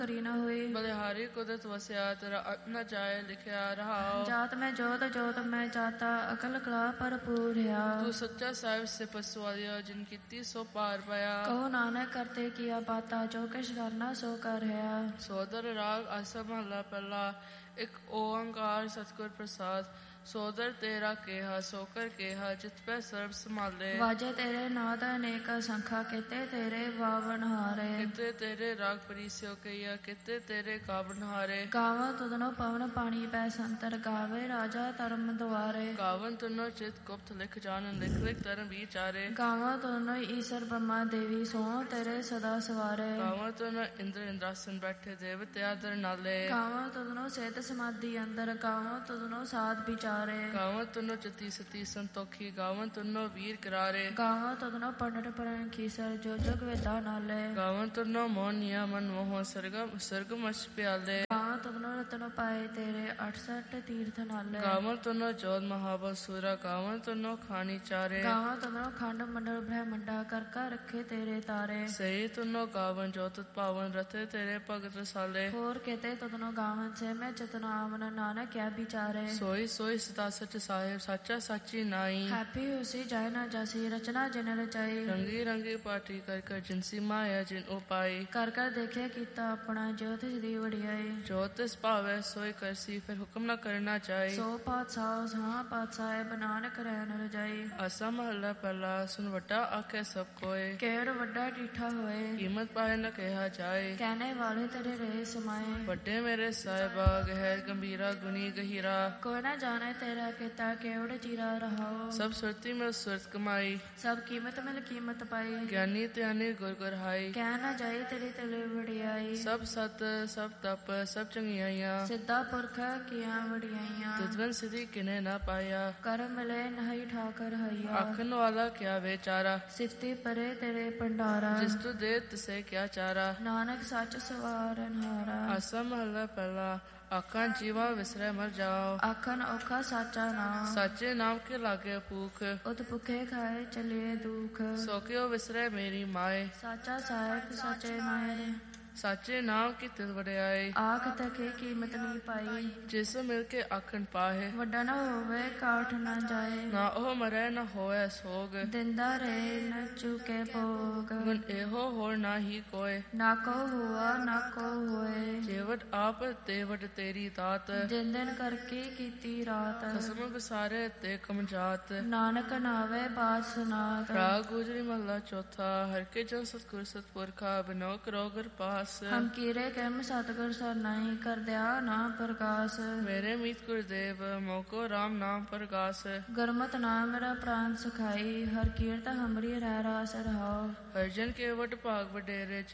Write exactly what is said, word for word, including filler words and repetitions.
ਕਰੀ ਨਾ ਹੋਈ। ਬਲਿਹਾਰੀ ਕੁਦਰਤ ਵਸਿਆ ਤੇਰਾ ਅੰਤ ਨ ਜਾਏ ਲਿਖਿਆ ਰਹਾਓ। ਜਾਤ ਮੈਂ ਜੋਤ ਜੋਤ ਮੈਂ ਜਾਤਾ ਅਕਲ ਕਲਾ ਭਰਪੂਰ ਆ। ਤੂੰ ਸੱਚਾ ਸਾਹਿਬ ਸਿਫਤ ਸਵਾਲਿਆ ਜਿਨ ਕੀਤੀ ਸੋ ਪਾਰ ਪਾਇਆ। ਕਹੋ ਨਾਨਕ ਕਰਤੇ ਕੀਆ ਬਾਤਾ ਜੋ ਕਿਛ ਕਰਨਾ ਸੋ ਕਰ ਰਿਹਾ। ਸੋਦਰ ਰਾਗ ਆਸਾ ਮਹਲਾ ਪਹਿਲਾ। ਇੱਕ ਓੰਕਾਰ ਸਤਿਗੁਰ ਪ੍ਰਸਾਦ। ਸੋਦਰ ਤੇਰਾ ਕੇਹਾ ਸੋਕਰ ਕੇਹਾ ਜਿਤ ਪੈ ਸਰਬ ਸੰਭਾਲੇ। ਵਾਜੇ ਤੇਰੇ ਨਾਦ ਅਨੇਕ ਸੰਖਾ ਕਿਤੇ ਤੇਰੇ ਵਾਵਨ ਹਾਰੇ। ਕਿਤੇ ਤੇਰੇ ਰਾਗ ਪਰੀਸਿਓ ਕਈਆ ਕਿਤੇ ਤੇਰੇ ਗਾਵਨ ਹਾਰੇ। ਗਾਵਾਂ ਤੁਧਨੋ ਪਵਨ ਪਾਣੀ ਪੈ ਸੰਤਰ ਗਾਵੇ ਰਾਜਾ ਧਰਮ ਦੁਆਰੇ। ਗਾਵਨ ਤੁਨੋ ਚਿਤ ਗੁਪਤ ਲਿਖ ਜਾਣਨ ਲਿਖ ਲਿਖ ਧਰਮ ਵਿਚਾਰੇ। ਗਾਵਾਂ ਤੁਧਨੋ ਈਸ਼ਰ ਬ੍ਰਹਮਾ ਦੇਵੀ ਸੋ ਤੇਰੇ ਸਦਾ ਸਵਾਰੇ। ਗਾਵਨ ਤੁਨੋ ਇੰਦਰ ਇੰਦਰਾਸਨ ਬੈਠੇ ਦੇਵਤਿਆ ਦਰ ਨਾਲੇ। ਗਾਵਾਂ ਤੁਧਨੋ ਸੇਤ ਸਮਾਧੀ ਅੰਦਰ ਗਾਵਾਂ ਤੁਧਨੋ ਸਾਧ ਵਿਚਾਰੇ। ਗਾਵਨ ਤੁਨੋ ਚਤੀ ਸਤੀ ਸੰਤੋਖੀ ਗਾਵਨ ਤੁਨੋ ਵੀਰ ਕਰਾਰੇ। ਗਾਵਾਂ ਤੁਧਨੋ ਪੰਡਤ ਪੜਨ ਖੀਸਰ ਜੋ ਜਗ ਵੇਦਾ ਨਾਲੇ। ਗਾਵਨ ਤੁਨੋ ਮੋਹਨੀਆ ਮਨ ਮੋਹ ਸਰਗਮ ਸਰਗਮ ਅਸ਼ ਪਿਆਲੇ। ਗਾਵਾਂ ਤੁਧਨੋ ਰਤਨ ਪਾਏ ਤੇਰੇ ਅਠਸਠ ਤੀਰਥ ਨਾਲੇ। ਗਾਵਨ ਤੁਨੋ ਜੋਤ ਮਹਾਬਲ ਸੂਰਾ ਗਾਵਨ ਤੁਨੋ ਖਾਣੀ ਚਾਰੇ। ਗਾਵਾਂ ਤੁਧਨੋ ਖੰਡ ਮੰਡਲ ਬ੍ਰਹਮੰਡਾ ਕਰ ਕਰ ਰੱਖੇ ਤੇਰੇ ਤਾਰੇ। ਸਹੀ ਤੁਨੋ ਗਾਵਨ ਜੋਤ ਪਾਵਨ ਰਤੇ ਤੇਰੇ ਭਗਤ ਰਸਾਲੇ। ਹੋਰ ਕਿਤੇ ਤੁਧਨੋ ਗਾਵਨ ਸੇ ਮੈਂ ਚਤਨਾਵਨ ਨਾਨਕ ਕਿਆ ਵਿਚਾਰੇ। ਸੋਈ ਸੋਈ ਸਦਾ ਸਚ ਸਾਹਿਬ ਸਾਚਾ ਸਾਚੀ ਨਾਈ। ਹੈਪੀ ਹੋਸੀ ਜਾਇ ਨਾ ਜਾਸੀ ਰਚਨਾ ਜਿਨ ਰਚਾਈ। ਰੰਗੀ ਰੰਗੀ ਪਾਟੀ ਕਰ ਕਰ ਜਿਨਸੀ ਮਾਇਆ ਜਿਨ ਉਪਾਈ। ਕਰ ਕਰ ਦੇਖੇ ਕੀਤਾ ਆਪਣਾ ਜੋ ਤਿਸ ਦੀ ਵਡਿਆਈ। ਜੋ ਤਿਸ ਭਾਵੈ ਸੋਈ ਕਰਸੀ ਫਿਰ ਹੁਕਮ ਨਾ ਕਰਨਾ ਚਾਹੀ। ਸੋ ਪਾਤਸ਼ਾਹ ਸਾਂ ਪਾਤਸ਼ਾਹ ਨਾਨਕ ਰਹਿਣ ਰਜਾਈ। ਆਸਾ ਮਹੱਲਾ ਪਹਿਲਾ। ਸੁਨ ਵੱਡਾ ਆਖੇ ਸਭ ਕੋਏ ਕਿਹੜ ਵੱਡਾ ਡੀਠਾ ਹੋਏ। ਕੀਮਤ ਪਾਏ ਨ ਕਿਹਾ ਜਾਏ। ਕਹਿਣੇ ਵਾਲੇ ਤੇਰੇ ਰਹੇ ਸਮਾਏ। ਵੱਡੇ ਮੇਰੇ ਸਾਹਿਬਾ ਗਹਿਰ ਗੰਭੀਰਾ ਗੁਨੀ ਗਹੀਰਾ। ਕੋਈ ਨਾ ਜਾਣੇ ਤੇਰਾ ਕੀਤਾ ਕਿਹੜ ਚੀਰਾ ਰਹਾਓ। ਸਭ ਸੁਰਤੀ ਮਿਲ ਸੁਰਤ ਕਮਾਈ। ਸਭ ਕੀਮਤ ਮਿਲ ਕੀਮਤ ਪਾਈ। ਗਿਆਨੀ ਧਿਆਨੀ ਗੁਰ ਗੁਰ ਹਾਈ। ਕਹਿ ਨਾ ਜਾਈ ਤੇਰੀ ਤੇਰੇ ਵਡਿਆਈ। ਸਭ ਸਤ ਸਭ ਤਪ ਸਭ ਚੰਗਿਆਈਆਂ। ਸਿੱਧਾ ਪੁਰਖ ਕੀਆਂ ਵਡਿਆਈਆਂ। ਤੁਧਵਨ ਸਿਧੀ ਕਿਨੇ ਨਾ ਪਾਇਆ। ਕਰ ਮਿਲੇ ਨਹੀਂ ਠਾਕਰ ਹਈਆ। ਆਖਣ ਵਾਲਾ ਕਿਆ ਵਿਚਾਰਾ। ਸਿਫਤੀ ਪਰੇ ਤੇਰੇ ਭੰਡਾਰਾ। ਜਿਸ ਤੂ ਦੇ ਤਿਸੇ ਕਿਆ ਚਾਰਾ। ਨਾਨਕ ਸੱਚ ਸਵਾਰਨ ਹਾਰਾ। ਆਸਾ ਮਹੱਲਾ ਪਹਿਲਾ। ਆਖਾਂ ਜੀਵਾ ਵਿਸਰੈ ਮਰ ਜਾਓ। ਆਖਣ ਔਖਾ ਸਾਚਾ ਨਾਮ। ਸਾਚੇ ਨਾਮ ਕੇ ਲਾਗੇ ਭੂਖ। ਉਤ ਭੁਖੇ ਖਾਏ ਚਲੇ ਦੁਖ। ਸੋ ਕਿਉ ਵਿਸਰੈ ਮੇਰੀ ਮਾਏ। ਸਾਚਾ ਸਾਹਿਬ ਸਾਚੇ ਮਾਇਰੇ। ਸਾਚੇ ਨਾਮ ਕੀ ਤਿਲ ਵਡਿਆਏ। ਆਖ ਤਕੇ ਕੀਮਤ ਨਹੀਂ ਪਾਈ। ਜਿਸ ਮਿਲ ਕੇ ਆਖਣ ਪਾਹੇ। ਵੱਡਾ ਨਾ ਹੋਵੇ ਕਾਠ ਨਾ ਜਾਏ। ਨਾ ਉਹ ਮਰੈ ਨਾ ਹੋਏ ਸੋਗ। ਦਿੰਦਾ ਰਹੇ ਨ ਚੁਕੇ ਭੋਗ। ਗੁਣ ਇਹੋ ਹੋਰ ਨਾ ਹੀ ਕੋਏ। ਨਾ ਕੋ ਹੁਆ ਨਾ ਕੋ ਹੋਏ। ਜੇਵਟ ਆਪ ਤੇਵਟ ਤੇਰੀ ਦਾਤ। ਦਿਨ ਦਿਨ ਕਰਕੇ ਕੀਤੀ ਰਾਤ। ਖਸਮ ਵਿਸਾਰੇ ਤੇ ਕਮਜਾਤ। ਨਾਨਕ ਨਾਵੇ ਬਾਤ ਸੁਨਾਤ। ਰਾਗ ਗੁਜਰੀ ਮਹੱਲਾ ਚੌਥਾ। ਹਰਿ ਕੇ ਜਨ ਸਤਿਗੁਰ ਸਤਿਪੁਰਖਾ ਬਿਨੋ ਕਰੋ ਗੁਰ ਪਾਸ। ਹਮ ਕੀਰੇ ਕਹਿਮ ਸਤਿਗੁਰ ਸਰਨਾਈ ਕਰ ਦਿਆ ਨਾਮ ਪ੍ਰਕਾਸ਼। ਮੇਰੇ ਮੀਤ ਗੁਰਦੇਵ ਮੋਕੋ ਰਾਮ ਨਾਮ ਪ੍ਰਗਾਸ। ਗੁਰਮਤਿ ਨਾਮ ਮੇਰਾ ਪ੍ਰਾਨ ਸਖਾਈ। ਹਰ ਕੀਰਤ ਹਮਰੀ ਰਹਿ ਰਾਸ ਰਹਾਓ। ਹਰਿ ਜਨ ਕੇ ਵਡ ਭਾਗ ਵਡੇਰੇ।